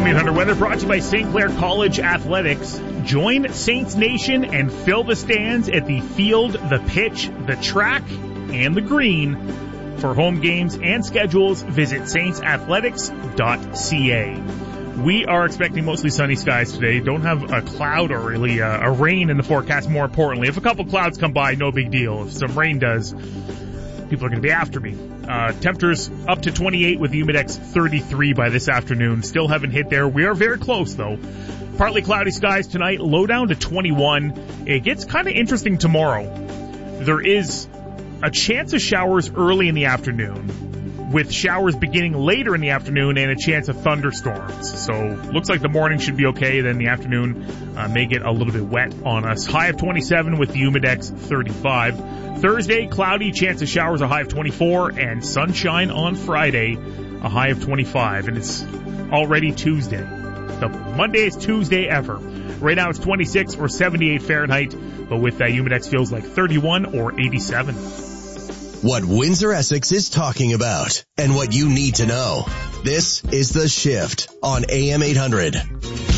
AM800 weather brought to you by St. Clair College Athletics. Join Saints Nation and fill the stands at the field, the pitch, the track, and the green. For home games and schedules, visit saintsathletics.ca. We are expecting mostly sunny skies today. Don't have a cloud or really a rain in the forecast, more importantly. If a couple clouds come by, no big deal. If some rain does, people are going to be after me. Temperatures up to 28 with the Humidex 33 by this afternoon. Still haven't hit there. We are very close, though. Partly cloudy skies tonight, low down to 21. It gets kind of interesting tomorrow. There is a chance of showers early in the afternoon, with showers beginning later in the afternoon and a chance of thunderstorms. So looks like the morning should be okay. Then the afternoon may get a little bit wet on us. High of 27 with the Humidex 35. Thursday, cloudy, chance of showers, a high of 24, and sunshine on Friday, a high of 25. And it's already Tuesday. The Monday's Tuesday ever. Right now it's 26 or 78 Fahrenheit, but with that Humidex feels like 31 or 87. What Windsor Essex is talking about and what you need to know. This is The Shift on AM800.